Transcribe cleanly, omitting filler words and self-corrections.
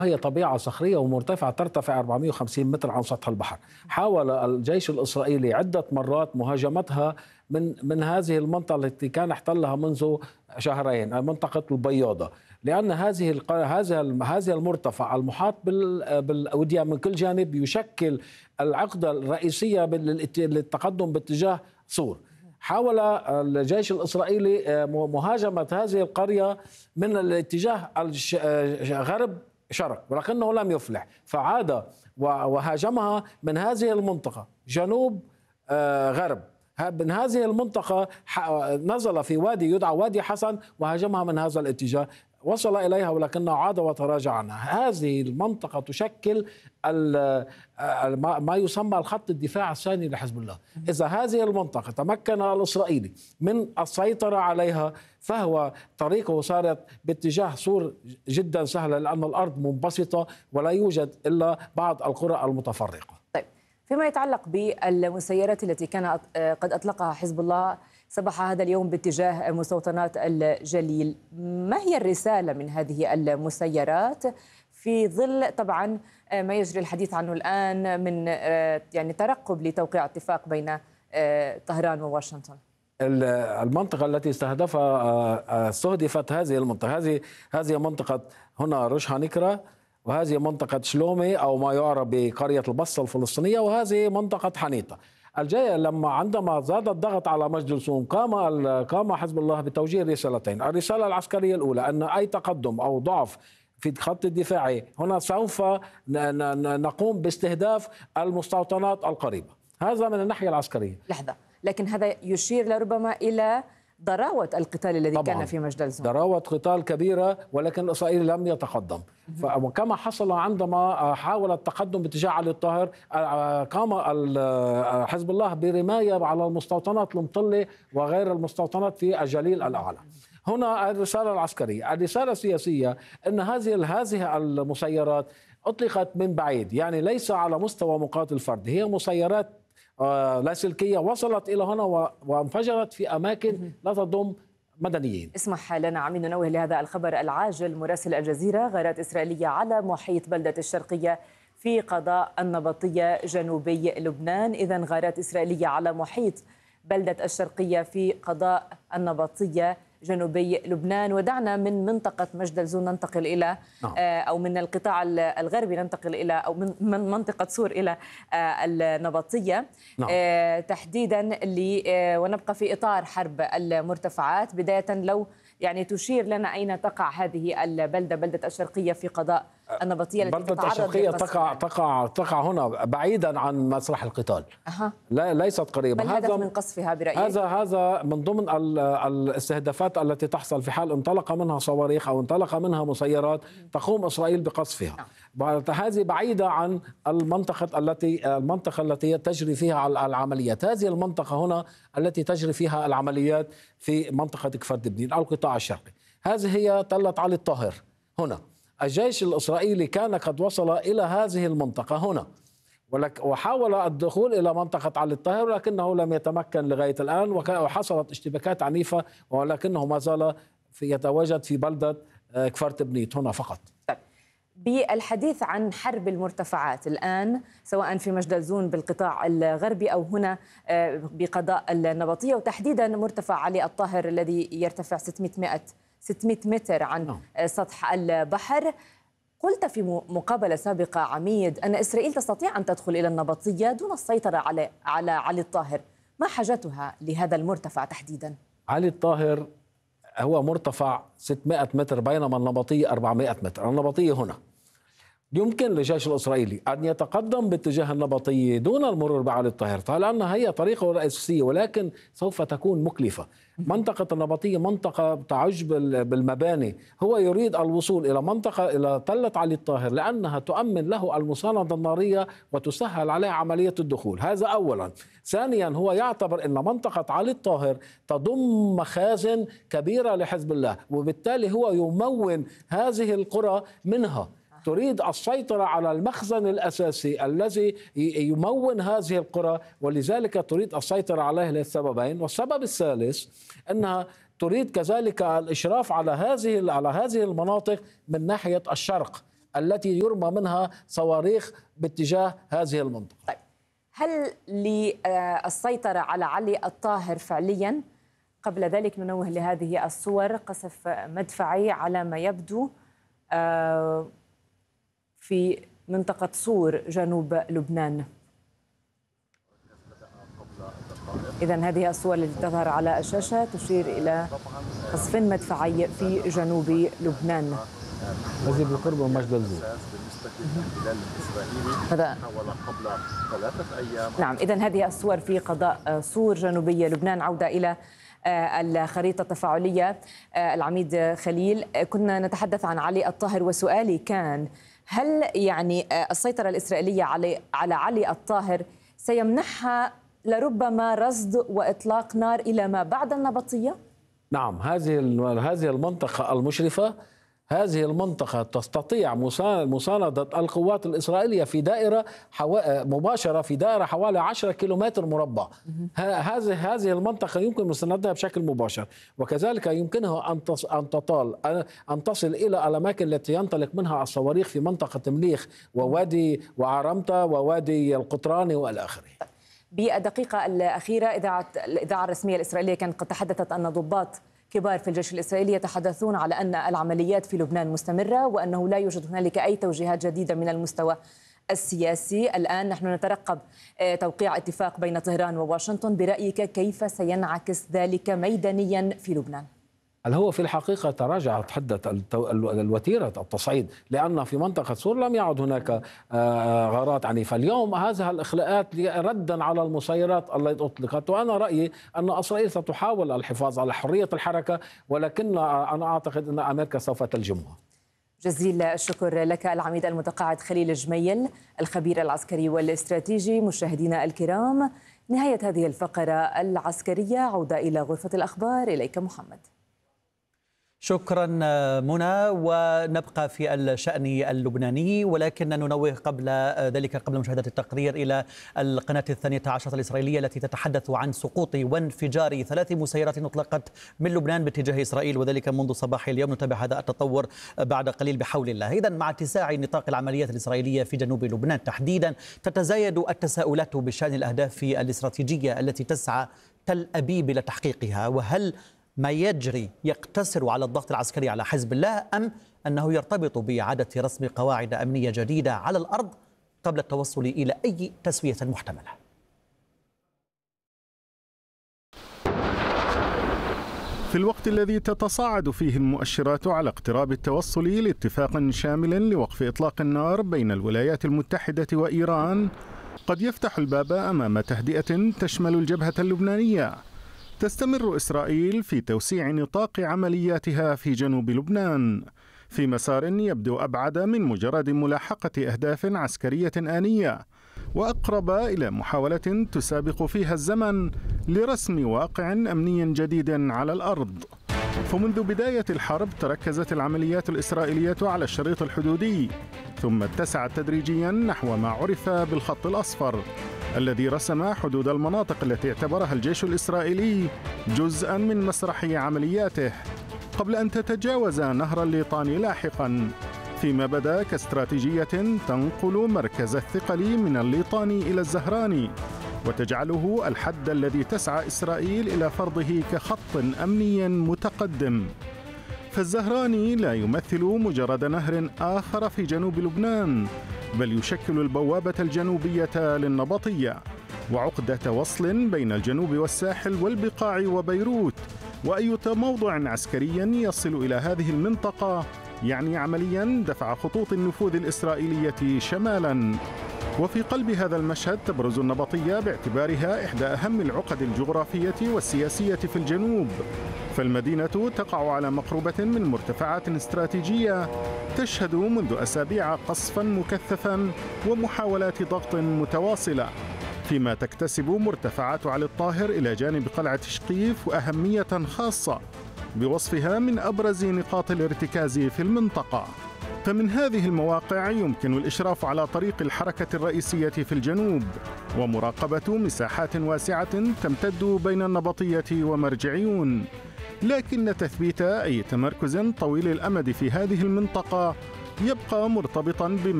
هي طبيعة صخرية ومرتفعة ترتفع 450 متر عن سطح البحر. حاول الجيش الإسرائيلي عدة مرات مهاجمتها من هذه المنطقة التي كان احتلها منذ شهرين، منطقة البياضة، لأن هذا المرتفع المحاط بالأودية من كل جانب يشكل العقدة الرئيسية للتقدم باتجاه سور. حاول الجيش الإسرائيلي مهاجمة هذه القرية من الاتجاه غرب شرق، ولكنه لم يفلح، فعاد وهاجمها من هذه المنطقة جنوب غرب. من هذه المنطقة نزل في وادي يدعى وادي حسن وهاجمها من هذا الاتجاه، وصل إليها ولكنه عاد وتراجع عنها. هذه المنطقة تشكل ما يسمى الخط الدفاع الثاني لحزب الله. إذا هذه المنطقة تمكن الإسرائيلي من السيطرة عليها فهو طريقه صارت باتجاه سور جدا سهلة، لأن الأرض منبسطة ولا يوجد إلا بعض القرى المتفرقة. طيب، فيما يتعلق بالمسيرات التي كان قد أطلقها حزب الله صباح هذا اليوم باتجاه مستوطنات الجليل، ما هي الرسالة من هذه المسيرات في ظل طبعا ما يجري الحديث عنه الآن من يعني ترقب لتوقيع اتفاق بين طهران وواشنطن؟ المنطقة التي استهدفت هذه المنطقة، هذه منطقة هنا رش هانيكرا، وهذه منطقة شلومي أو ما يعرف بقرية البصة الفلسطينية، وهذه منطقة حنيطة. عندما زاد الضغط على مجدلسوم قام حزب الله بتوجيه رسالتين. الرسالة العسكرية الأولى أن أي تقدم أو ضعف في الخط الدفاعي هنا سوف نقوم باستهداف المستوطنات القريبة. هذا من الناحية العسكرية. لحظة، لكن هذا يشير لربما إلى ضراوة القتال الذي كان في مجدلسوم. ضراوة قتال كبيرة، ولكن إسرائيل لم يتقدم. وكما حصل عندما حاول التقدم باتجاه علي الطاهر، قام حزب الله برماية على المستوطنات المطلة وغير المستوطنات في الجليل الأعلى. هنا الرسالة العسكريه. الرسالة السياسية أن هذه المسيرات أطلقت من بعيد، يعني ليس على مستوى مقاتل فرد، هي مسيرات لاسلكية وصلت إلى هنا وانفجرت في أماكن لا تضم مدنيين. اسمح لنا عمي ننوه لهذا الخبر العاجل. مراسل الجزيرة: غارات إسرائيلية على محيط بلدة الشرقية في قضاء النبطية جنوبي لبنان. إذن غارات إسرائيلية على محيط بلدة الشرقية في قضاء النبطية جنوبي لبنان. ودعنا من منطقة مجدلسوم ننتقل إلى أو من القطاع الغربي ننتقل إلى أو من منطقة سور إلى النبطية تحديدا ونبقى في إطار حرب المرتفعات. بداية لو يعني تشير لنا أين تقع هذه البلدة، بلدة الشرقية في قضاء النبطية التي بلدة الشرقية تقع هنا بعيدا عن مسرح القتال. ليست قريبة. ما الهدف من قصفها برأيك؟ هذا من ضمن الاستهدافات التي تحصل في حال انطلق منها صواريخ أو انطلق منها مسيرات تقوم إسرائيل بقصفها. هذه بعيدة عن المنطقة التي تجري فيها العمليات. هذه المنطقة هنا التي تجري فيها العمليات في منطقة كفر دبنين أو القطاع الشرقي. هذه هي تلة علي الطاهر. هنا الجيش الإسرائيلي كان قد وصل إلى هذه المنطقة هنا وحاول الدخول إلى منطقة علي الطاهر، ولكنه لم يتمكن لغاية الآن، وحصلت اشتباكات عنيفة، ولكنه ما زال يتواجد في بلدة كفر دبنيت هنا فقط. بالحديث عن حرب المرتفعات الآن سواء في مجدلسوم بالقطاع الغربي أو هنا بقضاء النبطية، وتحديدا مرتفع علي الطاهر الذي يرتفع 600 متر عن سطح البحر. قلت في مقابلة سابقة عميد أن إسرائيل تستطيع أن تدخل إلى النبطية دون السيطرة على علي الطاهر. ما حاجتها لهذا المرتفع تحديدا؟ علي الطاهر هو مرتفع 600 متر بينما النبطية 400 متر. النبطية هنا يمكن للجيش الإسرائيلي أن يتقدم باتجاه النبطية دون المرور بعلي الطاهر، لأنها هي طريقه الرئيسية، ولكن سوف تكون مكلفة. منطقة النبطية منطقة تعج بالمباني، هو يريد الوصول إلى تلة علي الطاهر لأنها تؤمن له المساندة النارية وتسهل عليه عملية الدخول. هذا أولا. ثانيا، هو يعتبر أن منطقة علي الطاهر تضم مخازن كبيرة لحزب الله، وبالتالي هو يمون هذه القرى منها. تريد السيطرة على المخزن الأساسي الذي يمون هذه القرى، ولذلك تريد السيطرة عليه لسببين. والسبب الثالث أنها تريد كذلك الإشراف على هذه المناطق من ناحية الشرق، التي يرمى منها صواريخ باتجاه هذه المنطقة. طيب، هل للسيطرة على علي الطاهر فعليا قبل ذلك ننوه لهذه الصور قصف مدفعي على ما يبدو في منطقة صور جنوب لبنان؟ إذن هذه الصور التي تظهر على الشاشة تشير إلى قصف مدفعي في جنوب لبنان. هذه بالقرب من مجد الزور. هذا قبل 3 أيام. نعم، إذن هذه الصور في قضاء صور جنوبي لبنان. عودة إلى الخريطة التفاعلية. العميد خليل، كنا نتحدث عن علي الطاهر وسؤالي كان هل يعني السيطرة الإسرائيلية على علي الطاهر سيمنحها لربما رصد وإطلاق نار إلى ما بعد النبطية؟ نعم، هذه المنطقة المشرفة، هذه المنطقة تستطيع مساندة القوات الإسرائيلية في دائرة مباشرة، في دائرة حوالي 10 كيلومتر مربع. هذه المنطقة يمكن مساندتها بشكل مباشر، وكذلك يمكنها أن تصل إلى الأماكن التي ينطلق منها الصواريخ في منطقة مليخ ووادي وعرمتة ووادي القطراني والى آخره. بالدقيقة الأخيرة الإذاعة الرسمية الإسرائيلية كانت قد تحدثت أن ضباط كبار في الجيش الإسرائيلي يتحدثون على أن العمليات في لبنان مستمرة وأنه لا يوجد هنالك أي توجيهات جديدة من المستوى السياسي. الآن نحن نترقب توقيع اتفاق بين طهران وواشنطن. برأيك كيف سينعكس ذلك ميدانيا في لبنان؟ هل هو في الحقيقة تراجعت حدة الوتيرة التصعيد، لأن في منطقة صور لم يعد هناك غارات عنيفة. اليوم هذه الإخلاءات ردا على المسيرات التي أطلقت، وأنا رأيي أن إسرائيل ستحاول الحفاظ على حرية الحركة، ولكن أنا أعتقد أن أمريكا سوف تلجمها. جزيل الشكر لك العميد المتقاعد خليل جميل، الخبير العسكري والاستراتيجي. مشاهدينا الكرام، نهاية هذه الفقرة العسكرية. عودة إلى غرفة الأخبار، إليك محمد. شكرا منى. ونبقى في الشأن اللبناني، ولكن ننوه قبل ذلك قبل مشاهدة التقرير إلى القناة 12 الإسرائيلية التي تتحدث عن سقوط وانفجار 3 مسيرات أطلقت من لبنان باتجاه إسرائيل، وذلك منذ صباح اليوم. نتابع هذا التطور بعد قليل بحول الله. إذن مع اتساع نطاق العمليات الإسرائيلية في جنوب لبنان تحديدا، تتزايد التساؤلات بشأن الأهداف الاستراتيجية التي تسعى تل أبيب إلى تحقيقها، وهل ما يجري يقتصر على الضغط العسكري على حزب الله، أم أنه يرتبط بإعادة رسم قواعد أمنية جديدة على الأرض قبل التوصل إلى أي تسوية محتملة؟ في الوقت الذي تتصاعد فيه المؤشرات على اقتراب التوصل لاتفاق شامل لوقف إطلاق النار بين الولايات المتحدة وإيران، قد يفتح الباب أمام تهدئة تشمل الجبهة اللبنانية. تستمر إسرائيل في توسيع نطاق عملياتها في جنوب لبنان في مسار يبدو أبعد من مجرد ملاحقة أهداف عسكرية آنية، وأقرب إلى محاولة تسابق فيها الزمن لرسم واقع أمني جديد على الأرض. فمنذ بداية الحرب تركزت العمليات الإسرائيلية على الشريط الحدودي، ثم اتسعت تدريجيا نحو ما عرف بالخط الأصفر الذي رسم حدود المناطق التي اعتبرها الجيش الإسرائيلي جزءا من مسرح عملياته، قبل أن تتجاوز نهر الليطاني لاحقا، فيما بدا كاستراتيجية تنقل مركز الثقل من الليطاني إلى الزهراني، وتجعله الحد الذي تسعى إسرائيل إلى فرضه كخط أمني متقدم. فالزهراني لا يمثل مجرد نهر آخر في جنوب لبنان، بل يشكل البوابة الجنوبية للنبطية وعقدة وصل بين الجنوب والساحل والبقاع وبيروت. وأي موضع عسكري يصل إلى هذه المنطقة يعني عمليا دفع خطوط النفوذ الإسرائيلية شمالا. وفي قلب هذا المشهد تبرز النبطية باعتبارها إحدى أهم العقد الجغرافية والسياسية في الجنوب، فالمدينة تقع على مقربة من مرتفعات استراتيجية تشهد منذ أسابيع قصفا مكثفا ومحاولات ضغط متواصلة، فيما تكتسب مرتفعات علي الطاهر إلى جانب قلعة شقيف وأهمية خاصة بوصفها من أبرز نقاط الارتكاز في المنطقة. فمن هذه المواقع يمكن الإشراف على طريق الحركة الرئيسية في الجنوب ومراقبة مساحات واسعة تمتد بين النبطية ومرجعيون، لكن تثبيت أي تمركز طويل الأمد في هذه المنطقة يبقى مرتبطا بما